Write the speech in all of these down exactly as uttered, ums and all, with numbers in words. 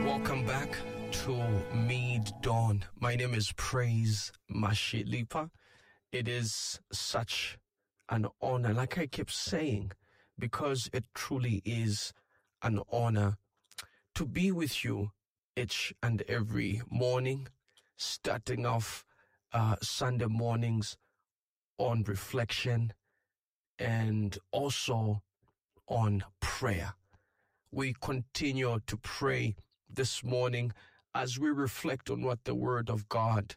Welcome back to Mid Dawn. My name is Praise Mashilipa. It is such an honor, like I keep saying, because it truly is an honor to be with you each and every morning, starting off uh, Sunday mornings on reflection and also on prayer. We continue to pray this morning as we reflect on what the Word of God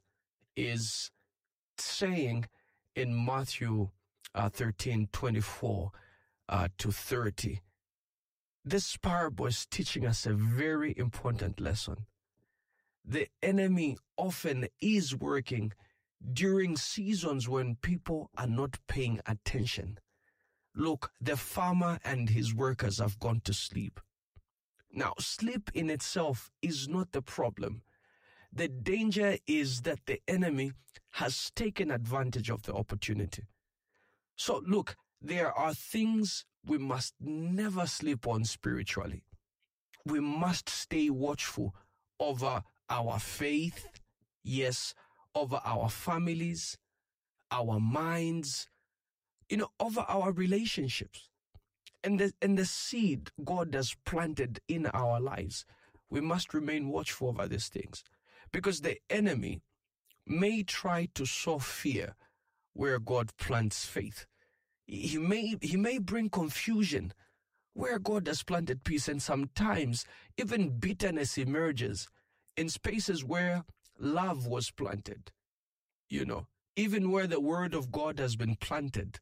is saying in Matthew uh, thirteen, twenty-four uh, to thirty. This parable is teaching us a very important lesson. The enemy often is working during seasons when people are not paying attention. Look, the farmer and his workers have gone to sleep. Now, sleep in itself is not the problem. The danger is that the enemy has taken advantage of the opportunity. So, look, there are things we must never sleep on spiritually. We must stay watchful over our faith, yes, over our families, our minds, you know, over our relationships. And the, and the seed God has planted in our lives, we must remain watchful over these things. Because the enemy may try to sow fear where God plants faith. He may, he may bring confusion where God has planted peace, and sometimes even bitterness emerges in spaces where love was planted. You know, even where the word of God has been planted,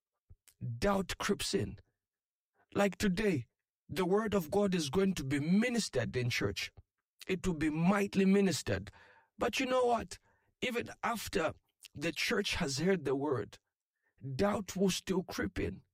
doubt creeps in. Like today, the word of God is going to be ministered in church. It will be mightily ministered. But you know what? Even after the church has heard the word, doubt will still creep in.